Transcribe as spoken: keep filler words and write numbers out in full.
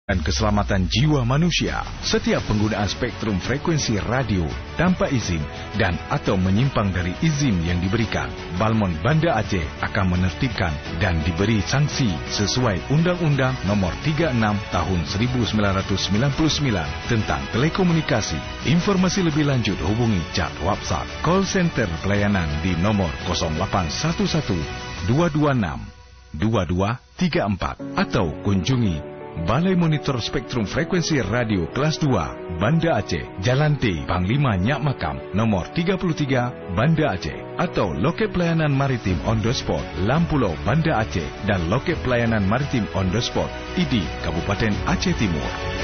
dan keselamatan jiwa manusia. Setiap penggunaan spektrum frekuensi radio tanpa izin dan atau menyimpang dari izin yang diberikan, Balmon Banda Aceh akan menertibkan dan diberi sanksi sesuai Undang-Undang Nomor tiga puluh enam Tahun seribu sembilan ratus sembilan puluh sembilan tentang telekomunikasi. Informasi lebih lanjut hubungi chat WhatsApp call center pelayanan di nomor nol delapan satu satu dua dua enam dua dua tiga empat atau kunjungi Balai Monitor Spektrum Frekuensi Radio Kelas dua, Banda Aceh, Jalan T, Panglima Nyak Makam, nomor tiga puluh tiga, Banda Aceh, atau loket pelayanan maritim on the spot, Lampulau, Banda Aceh, dan loket pelayanan maritim on the spot, I D I, Kabupaten Aceh Timur.